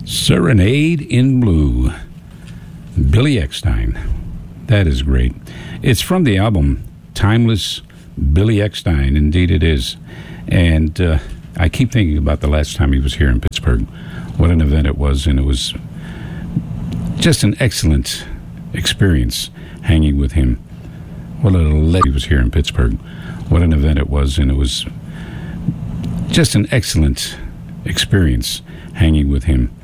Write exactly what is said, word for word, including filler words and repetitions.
Serenade in Blue, Billy Eckstine. That is great. It's from the album Timeless Billy Eckstine. Indeed it is. And uh, I keep thinking about the last time he was here in Pittsburgh. What an event it was, and it was just an excellent experience hanging with him. What a legend he was here in Pittsburgh. What an event it was, and it was just an excellent experience hanging with him.